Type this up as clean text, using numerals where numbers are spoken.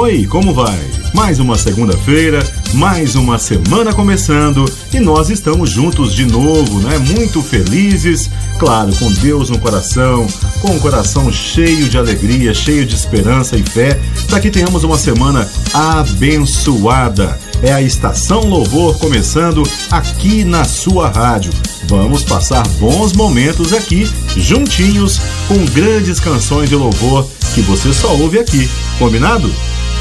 Oi, como vai? Mais uma segunda-feira, mais uma semana começando e nós estamos juntos de novo, né? Muito felizes, claro, com Deus no coração, com o coração cheio de alegria, cheio de esperança e fé, para que tenhamos uma semana abençoada. É a Estação Louvor começando aqui na sua rádio. Vamos passar bons momentos aqui, juntinhos, com grandes canções de louvor que você só ouve aqui. Combinado?